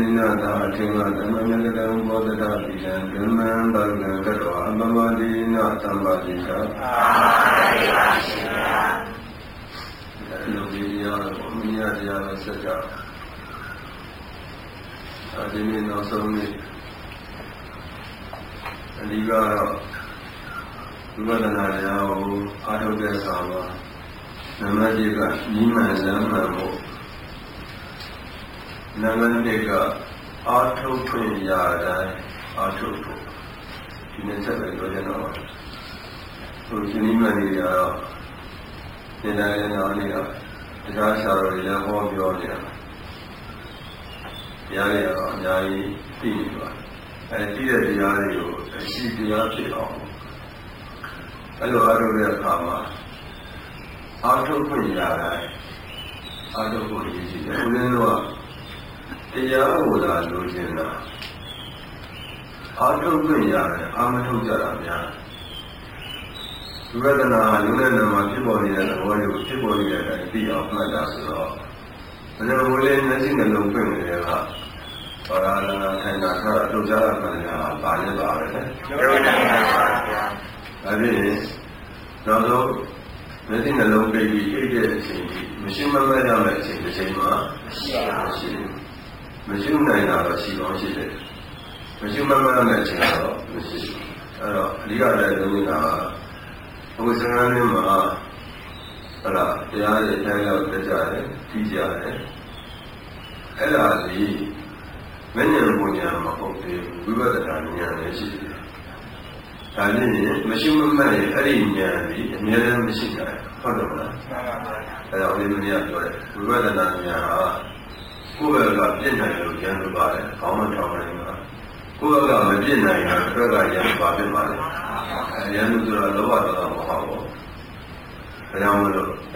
Nada Atinga Dhamanagam Bodhata Pijan Dhaman Bhargan Katwa Abhamadi Natambadita Logiya Omiyadiya Saja Adini Nosoni Aligara Vadanayahu Adodesava Namajiga Niman Lamamo Namandega Auto Twin Yada Auto Tinetaba Yodana Utinimania Nina Dasha Yabo Yodia Yaya Yai Tiva and Tia Yario and Shidiati on Hello Adoria Kama Auto Twin Yada Auto Twinတရားဟောတာလို့ရှင်းတာအာထုပ်ခွင့်ရတယ်အာမထုတ်ကြတာများဝိပဿနာလူနဲ့နာမှာဖြစ်ပေါ်နေတဲ့သဘောတွေကိုဖြစ်ပေါ်နေတဲ့အတိုင်းသိအောင်မှတ်တာဆိုတော့ဘယ်လိုလဲမျက်စိနှလုံးဖွင့်နေတဲ့ကဘာသာနာထိုင်တာထားတာထုတ်ကြတာမှန်တာပါလဲပါပဲလေပြောနေတာပါဗျာဒါဖြင့်နောက်ဆုံးမျက်စိနှလုံးပိတ်ပြီးအိတ်တဲ့အချိန်ကြီးမရှိမမရမယ့်အချိန်တစ်ချိန်မှာမရှိဘူးမရှိနိုင်တာတော့ရှိကောင်းရှိတယ်မရှိမမှန်တဲ့အချိန်တော့မရှိဘူးအဲ့တော့အဓိကလည်းလုံးနေတာဘုရားစံရင်းမှာဟုတ်လားတရားရဲ့အတိုင်းရောက်ကြတယ်ပြီးကြတယ်အဲ့ဒါဒီမဉ္ဇဉ်ပူညာမဟုတ်သေးဘူးဝိပဿနာဉာဏ်လည်းရှိတယ်ဒါနဲ့မရှိမမှန်ရဲ့အဲ့ဒီဉာဏ်ဒီအများနဲ့မရှိနိုင်ဟုတ်တယ်မလားမှန်ပါပါအဲ့တော့ဒီလိုမျိုးပြောတယ်ဝိပဿနာဉာဏ်ဟာကိုယ်ကပြည့်နိုင်လို့ရန်လို့ပါတယ်။ခေါင်းမထောင်နိုင်ပါ။ကိုယ်ကမပြည့်နိုင်တာတစ်ခါကရန်ပါဖြစ်ပါလေ။ရန်လို့ဆိုတော့လောဘဒေါသမဟုတ်ဘူး။ဒါကြောင့်မလို့